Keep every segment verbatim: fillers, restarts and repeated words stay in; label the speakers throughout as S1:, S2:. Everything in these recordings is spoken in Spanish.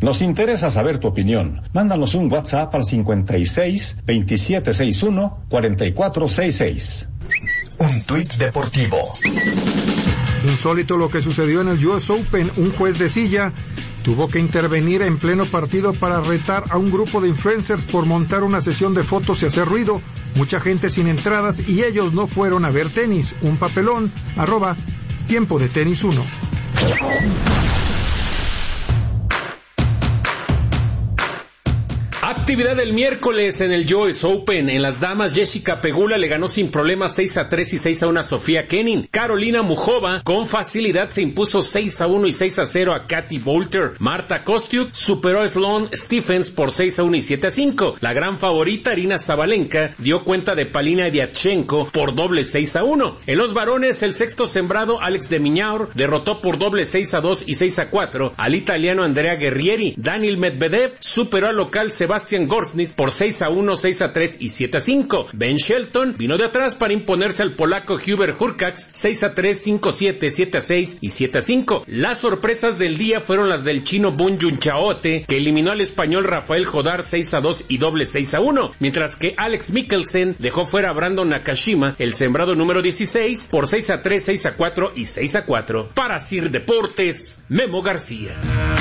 S1: Nos interesa saber tu opinión. Mándanos un WhatsApp al cincuenta y seis, veintisiete sesenta y uno, cuarenta y cuatro sesenta y seis.
S2: Un tuit deportivo.
S3: Insólito lo que sucedió en el U S Open. Un juez de silla tuvo que intervenir en pleno partido para retar a un grupo de influencers por montar una sesión de fotos y hacer ruido. Mucha gente sin entradas y ellos no fueron a ver tenis. Un papelón. Arroba Tiempo de Tenis uno.
S4: Actividad del miércoles en el U S Open. En las damas, Jessica Pegula le ganó sin problemas seis a tres y seis a uno a Sofía Kenin. Carolina Muchova con facilidad se impuso seis a uno y seis a cero a Katy Boulter. Marta Kostyuk superó a Sloane Stephens por seis a uno y siete a cinco. La gran favorita, Aryna Sabalenka, dio cuenta de Palina Diachenko por doble seis a uno. En los varones, el sexto sembrado, Alex de Minaur, derrotó por doble seis a dos y seis a cuatro al italiano Andrea Guerrieri. Daniil Medvedev superó al local Sebastián Gorsnitz por seis a uno, seis a tres y siete a cinco. Ben Shelton vino de atrás para imponerse al polaco Hubert Hurkacz seis a tres, cinco a siete, siete a seis y siete a cinco. Las sorpresas del día fueron las del chino Bun Junchaote, que eliminó al español Rafael Jodar seis a dos y doble seis a uno, mientras que Alex Mikkelsen dejó fuera a Brandon Nakashima, el sembrado número dieciséis, por seis a tres, seis a cuatro y seis a cuatro. Para Sir Deportes, Memo García.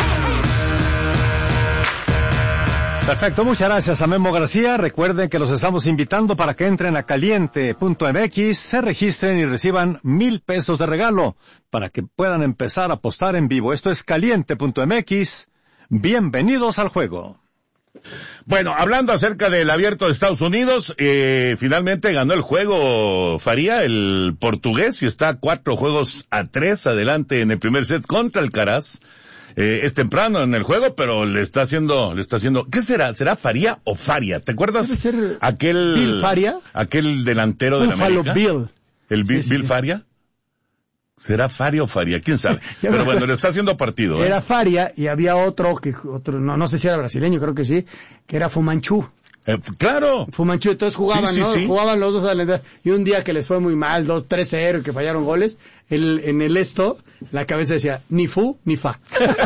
S5: Perfecto, muchas gracias a Memo García. Recuerden que los estamos invitando para que entren a caliente punto m x, se registren y reciban mil pesos de regalo para que puedan empezar a apostar en vivo. Esto es caliente punto m x. Bienvenidos al juego.
S6: Bueno, hablando acerca del Abierto de Estados Unidos, eh, finalmente ganó el juego Faria, el portugués, y está cuatro juegos a tres adelante en el primer set contra Alcaraz. Eh, es temprano en el juego, pero le está haciendo, le está haciendo, ¿qué será? ¿Será Faria o Faria? ¿Te acuerdas?
S7: Debe ser
S6: aquel,
S7: Bill Faria.
S6: Aquel delantero de la América.
S7: Bill.
S6: ¿El Bill,
S7: sí, sí,
S6: Bill
S7: sí.
S6: Faria? ¿Será Faria o Faria? ¿Quién sabe? Pero bueno, le está haciendo partido. ¿eh?
S7: Era Faria y había otro, que otro no, no sé si era brasileño, creo que sí, que era Fumanchu.
S6: Eh, claro.
S7: Fumanchu, entonces jugaban,
S6: sí, sí,
S7: ¿no?
S6: Sí.
S7: Jugaban los dos a y un día que les fue muy mal, dos, tres cero, que fallaron goles, el, en el esto, la cabeza decía, ni fu, ni fa.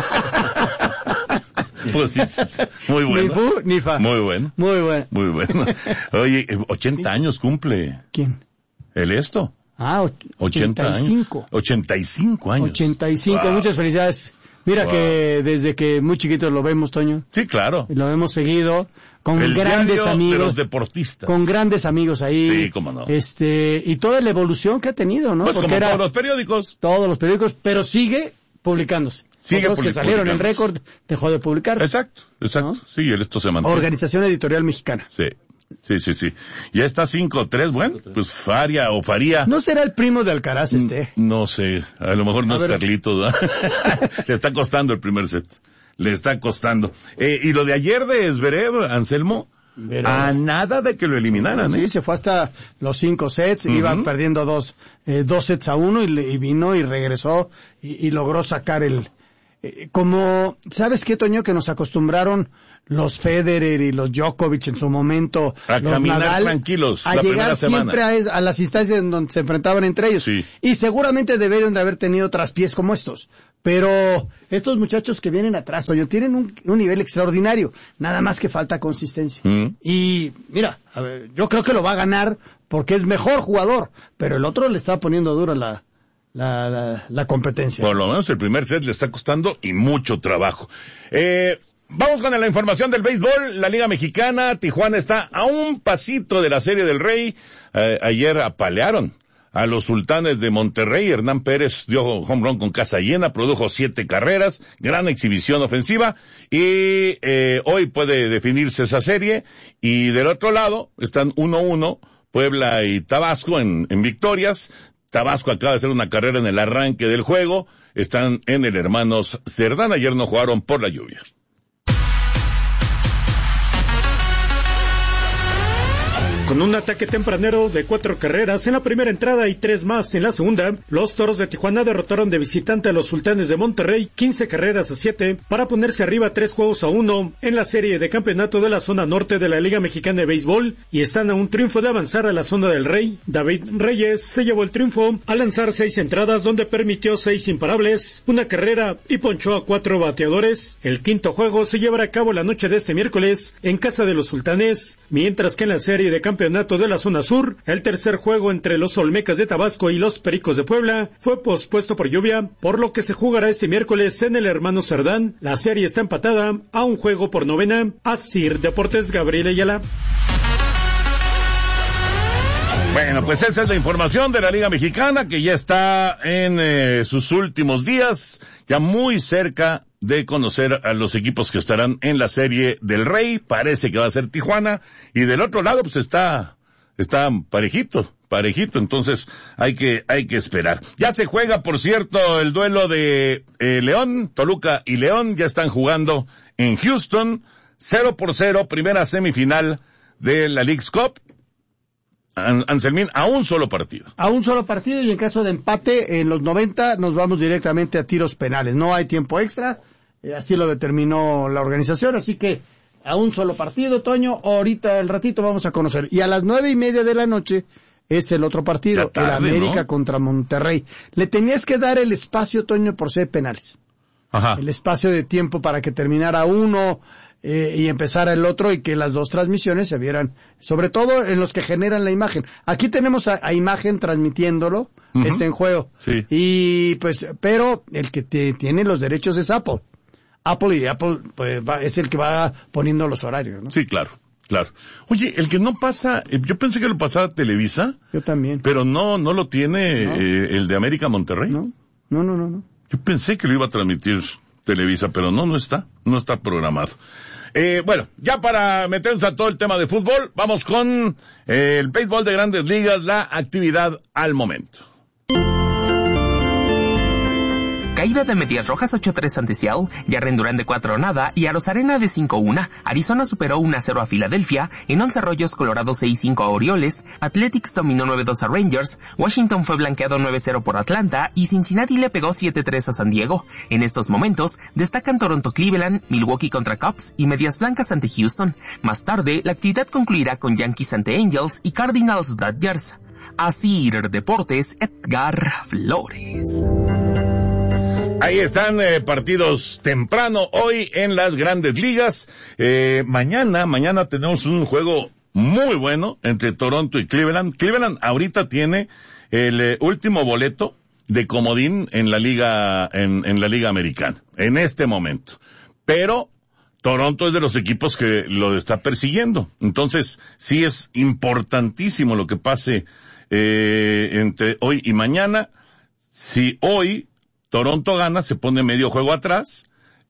S6: Pues sí, muy bueno.
S7: Ni fu, ni fa.
S6: Muy bueno.
S7: Muy bueno.
S6: Muy bueno. Oye, ochenta años cumple.
S7: ¿Quién?
S6: ¿El esto?
S7: Ah, ochenta y cinco.
S6: Años. ochenta y cinco años.
S7: ochenta y cinco,
S6: wow.
S7: Muchas felicidades. Mira wow. que desde que muy chiquitos lo vemos, Toño.
S6: Sí, claro.
S7: Lo hemos seguido con
S6: el
S7: grandes amigos.
S6: De los deportistas.
S7: Con grandes amigos ahí.
S6: Sí, cómo no.
S7: Este, y toda la evolución que ha tenido, ¿no?
S6: Pues
S7: Porque
S6: como
S7: era
S6: todos los periódicos.
S7: Todos los periódicos, pero sigue publicándose.
S6: Sigue
S7: Otros que salieron en récord, dejó de publicarse.
S6: Exacto, exacto. ¿No? Sí, esto se mantiene.
S7: Organización Editorial Mexicana.
S6: Sí. Sí, sí, sí. Ya está cinco tres, bueno, pues Faria o Faría.
S7: ¿No será el primo de Alcaraz este?
S6: No sé, a lo mejor no
S7: a
S6: es
S7: ver.
S6: Carlitos. Le está costando el primer set. Le está costando. Eh, y lo de ayer de Zverev, Anselmo, Pero... a nada de que lo eliminaran.
S7: Sí,
S6: ¿eh?
S7: se fue hasta los cinco sets,
S6: uh-huh.
S7: iban perdiendo dos, eh, dos sets a uno y, le, y vino y regresó y, y logró sacar el... Eh, como, ¿sabes qué, Toño? Que nos acostumbraron los Federer y los Djokovic en su momento,
S6: a
S7: los
S6: caminar
S7: Nadal,
S6: tranquilos
S7: a
S6: la
S7: llegar siempre a, a las instancias en donde se enfrentaban entre ellos.
S6: Sí.
S7: Y seguramente deberían de haber tenido traspiés como estos. Pero estos muchachos que vienen atrás, Toño, tienen un, un nivel extraordinario. Nada más que falta consistencia.
S6: Mm.
S7: Y mira, a ver, yo creo que lo va a ganar porque es mejor jugador, pero el otro le está poniendo dura la, la, la, la competencia.
S6: Por lo menos el primer set le está costando y mucho trabajo. Eh... Vamos con la información del béisbol. La Liga Mexicana, Tijuana está a un pasito de la Serie del Rey. Eh, ayer apalearon a los Sultanes de Monterrey. Hernán Pérez dio home run con casa llena, produjo siete carreras, gran exhibición ofensiva. Y eh, hoy puede definirse esa serie. Y del otro lado están uno uno, Puebla y Tabasco en, en victorias. Tabasco acaba de hacer una carrera en el arranque del juego. Están en el Hermanos Cerdán. Ayer no jugaron por la lluvia.
S8: Con un ataque tempranero de cuatro carreras en la primera entrada y tres más en la segunda, los Toros de Tijuana derrotaron de visitante a los Sultanes de Monterrey quince carreras a siete para ponerse arriba tres juegos a uno en la serie de campeonato de la zona norte de la Liga Mexicana de Béisbol y están a un triunfo de avanzar a la zona del Rey. David Reyes se llevó el triunfo al lanzar seis entradas donde permitió seis imparables, una carrera y ponchó a cuatro bateadores. El quinto juego se llevará a cabo la noche de este miércoles en casa de los Sultanes, mientras que en la serie de campeonato Campeonato de la zona sur, el tercer juego entre los Olmecas de Tabasco y los Pericos de Puebla fue pospuesto por lluvia, por lo que se jugará este miércoles en el Hermano Cerdán. La serie está empatada a un juego por novena. Asir Deportes, Gabriel Ayala.
S6: Bueno, pues esa es la información de la Liga Mexicana, que ya está en eh, sus últimos días, ya muy cerca de conocer a los equipos que estarán en la serie del Rey. Parece que va a ser Tijuana, y del otro lado pues está, está parejito, parejito, entonces hay que, hay que esperar. Ya se juega, por cierto, el duelo de eh, León, Toluca y León, ya están jugando en Houston, cero por cero, primera semifinal de la Leagues Cup. Anselmín, a un solo partido.
S7: A un solo partido, y en caso de empate, en los noventa nos vamos directamente a tiros penales. No hay tiempo extra, eh, así lo determinó la organización, así que a un solo partido, Toño. Ahorita, el ratito, vamos a conocer. Y a las nueve y media de la noche es el otro partido, tarde, el América, ¿no?, contra Monterrey. Le tenías que dar el espacio, Toño, por ser penales. Ajá. El espacio de tiempo para que terminara uno Eh, y empezar el otro, y que las dos transmisiones se vieran, sobre todo en los que generan la imagen. Aquí tenemos a, a imagen transmitiéndolo, uh-huh. Este en juego. Sí. Y pues, pero el que te, tiene los derechos es Apple. Apple y Apple pues va, es el que va poniendo los horarios, ¿no?
S6: Sí, claro, claro. Oye, el que no pasa, yo pensé que lo pasaba Televisa.
S7: Yo también.
S6: Pero no, no lo tiene no. Eh, el de América Monterrey.
S7: No, no, no, no, no.
S6: Yo pensé que lo iba a transmitir Televisa, pero no, no está, no está programado. Eh, bueno, ya para meternos a todo el tema de fútbol, vamos con eh, el béisbol de Grandes Ligas, la actividad al momento.
S9: Caída de Medias Rojas ocho tres ante Seattle, Jarren Duran de cuatro nada y Arozarena de cinco uno. Arizona superó uno a cero a Filadelfia, en once rollos Colorado seis cinco a Orioles, Athletics dominó nueve dos a Rangers, Washington fue blanqueado nueve cero por Atlanta y Cincinnati le pegó siete tres a San Diego. En estos momentos destacan Toronto Cleveland, Milwaukee contra Cubs y Medias Blancas ante Houston. Más tarde, la actividad concluirá con Yankees ante Angels y Cardinals Dodgers. Asir Deportes, Edgar Flores.
S6: Ahí están eh, partidos temprano hoy en las Grandes Ligas. Eh, mañana, mañana tenemos un juego muy bueno entre Toronto y Cleveland. Cleveland ahorita tiene el eh, último boleto de comodín en la liga, en, en la liga americana, en este momento. Pero Toronto es de los equipos que lo está persiguiendo. Entonces, sí es importantísimo lo que pase eh, entre hoy y mañana. Si hoy Toronto gana, se pone medio juego atrás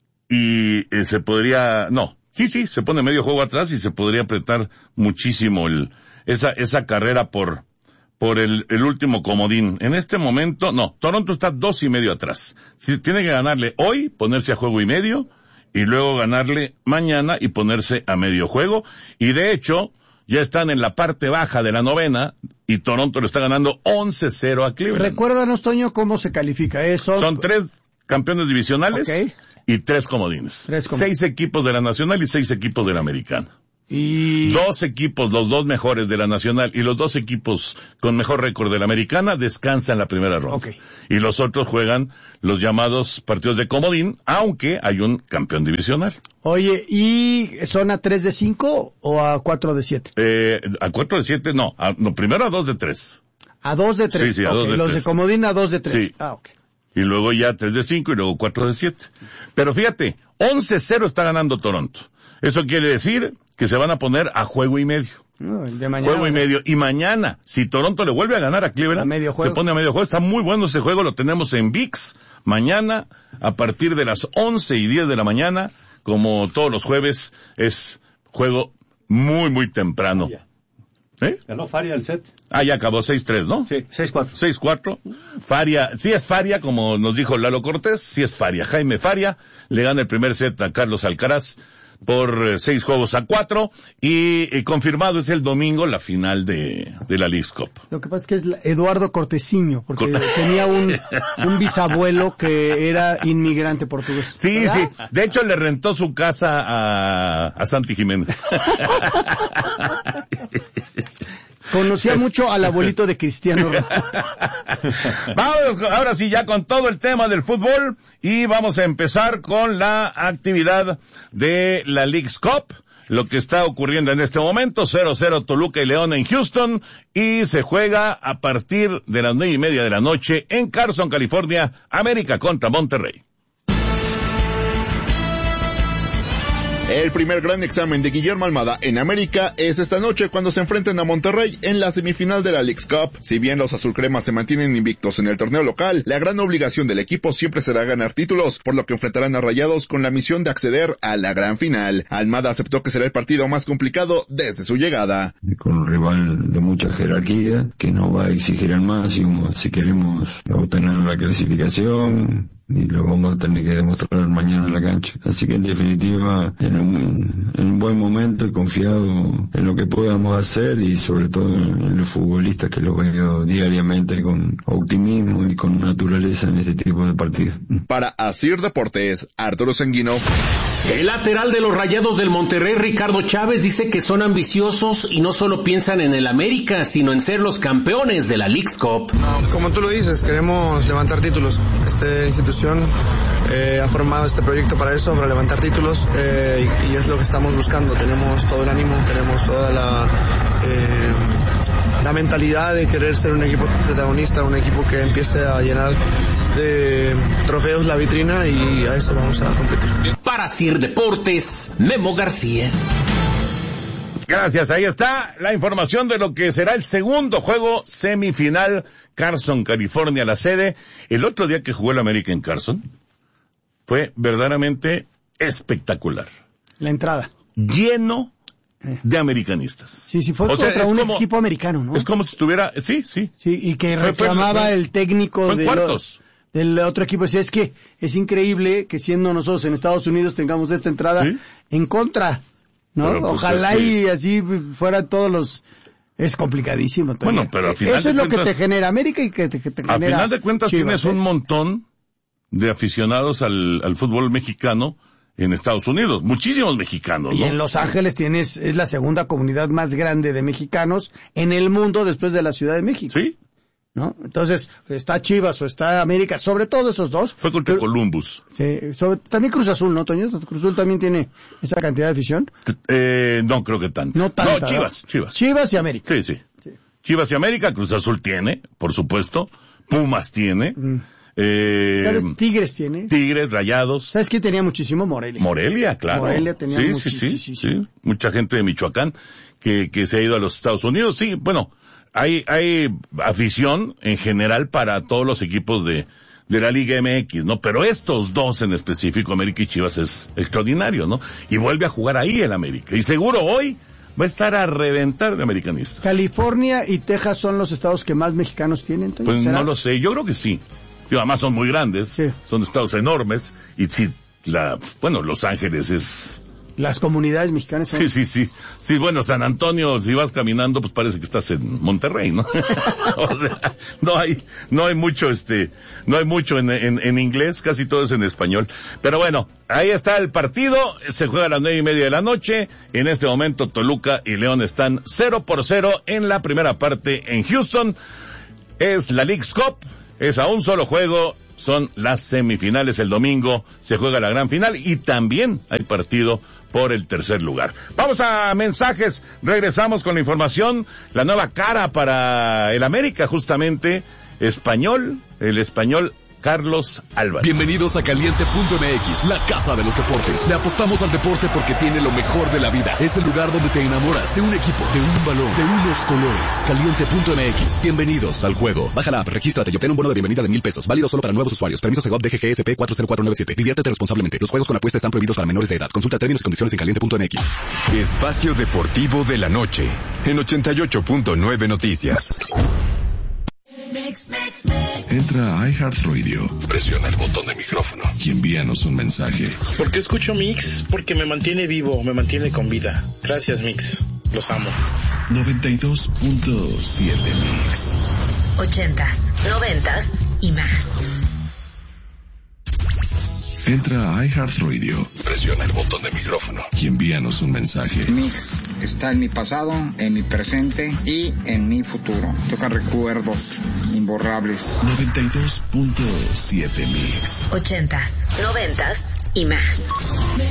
S6: y eh, se podría, no, sí, sí, se pone medio juego atrás y se podría apretar muchísimo el, esa, esa carrera por, por el, el último comodín. En este momento, no, Toronto está dos y medio atrás. Sí, tiene que ganarle hoy, ponerse a juego y medio, y luego ganarle mañana y ponerse a medio juego. Y de hecho, ya están en la parte baja de la novena y Toronto le está ganando once cero a Cleveland.
S7: Recuérdanos, Toño, cómo se califica eso.
S6: Son tres campeones divisionales, okay, y tres comodines. Tres comodines. Seis equipos de la Nacional y seis equipos de la Americana. Y dos equipos, los dos mejores de la Nacional y los dos equipos con mejor récord de la Americana descansan la primera ronda. Okay. Y los otros juegan los llamados partidos de comodín, aunque hay un campeón divisional.
S7: Oye, ¿y son a tres de cinco o a cuatro de siete?
S6: Eh, a cuatro de siete no, a, no, primero a dos de tres.
S7: A dos de tres.
S6: Sí, sí, a
S7: okay.
S6: dos de
S7: Los
S6: tres.
S7: de comodín a dos de tres.
S6: Sí.
S7: Ah, ok.
S6: Y luego ya tres de cinco y luego cuatro de siete. Pero fíjate, once cero está ganando Toronto. Eso quiere decir que se van a poner a juego y medio.
S7: No, el de mañana.
S6: Juego y medio. Y mañana, si Toronto le vuelve a ganar a Cleveland, a medio juego. Se pone a medio juego. Está muy bueno ese juego, lo tenemos en V I X. Mañana, a partir de las once y diez de la mañana, como todos los jueves, es juego muy, muy temprano. ¿Eh?
S5: Ganó Faria el set.
S6: Ah, ya acabó seis tres, ¿no?
S5: Sí, seis cuatro.
S6: seis cuatro. Faria, sí es Faria, como nos dijo Lalo Cortés, sí es Faria. Jaime Faria le gana el primer set a Carlos Alcaraz, por eh, seis juegos a cuatro, y, y confirmado es el domingo la final de, de la Leagues Cup.
S7: Lo que pasa es que es Eduardo Cortesiño, porque Cort- tenía un, un bisabuelo que era inmigrante portugués.
S6: Sí,
S7: ¿verdad?
S6: sí, de hecho le rentó su casa a, a Santi Jiménez.
S7: Conocía mucho al abuelito de Cristiano.
S6: Vamos ahora sí ya con todo el tema del fútbol y vamos a empezar con la actividad de la Leagues Cup. Lo que está ocurriendo en este momento, cero cero Toluca y León en Houston, y se juega a partir de las nueve y media de la noche en Carson, California, América contra Monterrey.
S10: El primer gran examen de Guillermo Almada en América es esta noche cuando se enfrenten a Monterrey en la semifinal de la Leagues Cup. Si bien los azulcremas se mantienen invictos en el torneo local, la gran obligación del equipo siempre será ganar títulos, por lo que enfrentarán a Rayados con la misión de acceder a la gran final. Almada aceptó que será el partido más complicado desde su llegada.
S11: Con un rival de mucha jerarquía que nos va a exigir al máximo si queremos obtener la clasificación, y lo vamos a tener que demostrar mañana en la cancha. Así que en definitiva, en un, en un buen momento y confiado en lo que podamos hacer y sobre todo en, en los futbolistas que los veo diariamente con optimismo y con naturaleza en este tipo de partidos.
S10: Para Asir Deportes, Arturo Sanguino.
S4: El lateral de los Rayados del Monterrey, Ricardo Chávez, dice que son ambiciosos y no solo piensan en el América, sino en ser los campeones de la Leagues Cup.
S12: Como tú lo dices, queremos levantar títulos. Esta institución eh, ha formado este proyecto para eso, para levantar títulos, eh, y, y es lo que estamos buscando. Tenemos todo el ánimo, tenemos toda la, eh, la mentalidad de querer ser un equipo protagonista, un equipo que empiece a llenar de trofeos la vitrina, y a eso vamos a competir.
S4: Para Sir Deportes, Memo García.
S6: Gracias, ahí está la información de lo que será el segundo juego semifinal, Carson, California, la sede. El otro día que jugó el América en Carson fue verdaderamente espectacular.
S7: La entrada.
S6: Lleno de americanistas.
S7: Sí, sí, fue
S6: o
S7: contra
S6: sea,
S7: un
S6: como,
S7: equipo americano, ¿no?
S6: Es como si estuviera, sí, sí.
S7: Sí, y que
S6: fue,
S7: reclamaba
S6: fue, fue,
S7: el técnico
S6: de los,
S7: del otro equipo. Decía, es que es increíble que siendo nosotros en Estados Unidos tengamos esta entrada ¿sí? en contra, ¿no? Pero, pues, ojalá es que... y así fueran todos los... Es complicadísimo. Todavía.
S6: Bueno, pero al final
S7: eso es
S6: de
S7: lo
S6: cuentas,
S7: que te genera América y que te, que te genera
S6: al final de cuentas
S7: Chivas,
S6: tienes
S7: ¿eh?
S6: un montón de aficionados al, al fútbol mexicano en Estados Unidos, muchísimos mexicanos, ¿no?
S7: Y en Los Ángeles tienes, es la segunda comunidad más grande de mexicanos en el mundo después de la Ciudad de México.
S6: Sí.
S7: ¿No? Entonces, está Chivas o está América, sobre todo esos dos.
S6: Fue contra
S7: pero,
S6: Columbus.
S7: Sí, sobre, también Cruz Azul, ¿no, Toño? Cruz Azul también tiene esa cantidad de afición.
S6: Eh, no creo que tanto.
S7: No tanto.
S6: No, Chivas, Chivas.
S7: Chivas y América.
S6: Sí, sí, sí. Chivas y América, Cruz Azul tiene, por supuesto. Pumas tiene. Mm. Eh,
S7: ¿Sabes? Tigres tiene.
S6: Tigres, Rayados.
S7: ¿Sabes qué tenía muchísimo? Morelia.
S6: Morelia, claro.
S7: Morelia tenía
S6: sí,
S7: muchísimo.
S6: Sí, sí, sí, sí. Mucha gente de Michoacán que, que se ha ido a los Estados Unidos. Sí, bueno, hay, hay afición en general para todos los equipos de, de la Liga M X, ¿no? Pero estos dos en específico, América y Chivas, es extraordinario, ¿no? Y vuelve a jugar ahí el América. Y seguro hoy va a estar a reventar de americanistas.
S7: ¿California y Texas son los estados que más mexicanos tienen? Toño?
S6: Pues
S7: ¿será?
S6: no lo sé, yo creo que sí. Además son muy grandes, sí. Son estados enormes, y sí, la, bueno, Los Ángeles es...
S7: Las comunidades mexicanas son...
S6: Sí, sí, sí. Sí, bueno, San Antonio, si vas caminando, pues parece que estás en Monterrey, ¿no? O sea, no hay, no hay mucho, este, no hay mucho en, en, en inglés, casi todo es en español. Pero bueno, ahí está el partido, se juega a las nueve y media de la noche. En este momento Toluca y León están cero por cero en la primera parte en Houston. Es la Leagues Cup, es a un solo juego. Son las semifinales el domingo, se juega la gran final y también hay partido por el tercer lugar. Vamos a mensajes, regresamos con la información, la nueva cara para el América, justamente, español, el español Carlos Álvarez.
S13: Bienvenidos a Caliente punto M X, la casa de los deportes. Le apostamos al deporte porque tiene lo mejor de la vida. Es el lugar donde te enamoras de un equipo, de un balón, de unos colores. Caliente punto M X. Bienvenidos al juego. Baja la app, regístrate y obtén un bono de bienvenida de mil pesos. Válido solo para nuevos usuarios. Permiso Segov D G G S P cuatro cero cuatro nueve siete. Diviértete responsablemente. Los juegos con apuesta están prohibidos para menores de edad. Consulta términos y condiciones en Caliente punto M X.
S2: Espacio Deportivo de la Noche en ochenta y ocho punto nueve Noticias.
S13: Entra a iHeartRadio, presiona el botón de micrófono y envíanos un mensaje.
S14: ¿Por qué escucho Mix? Porque me mantiene vivo, me mantiene con vida. Gracias, Mix. Los amo.
S13: noventa y dos punto siete Mix.
S15: Ochentas, noventas y más.
S13: Entra a iHeartRadio, presiona el botón de micrófono y envíanos un mensaje.
S16: Mix está en mi pasado, en mi presente y en mi futuro. Toca recuerdos imborrables.
S13: noventa y dos punto siete Mix.
S15: Ochentas, noventas y más.